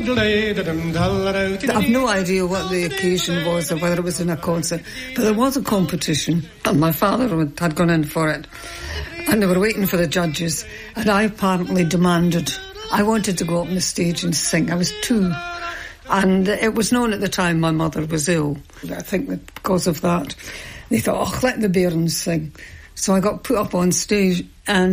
I've no idea what the occasion was or whether it was in a concert, but there was a competition and my father had gone in for it and they were waiting for the judges and I apparently demanded, I wanted to go up on the stage and sing. I was 2 and it was known at the time my mother was ill. I think that because of that they thought, oh, let the bairns sing. So I got put up on stage and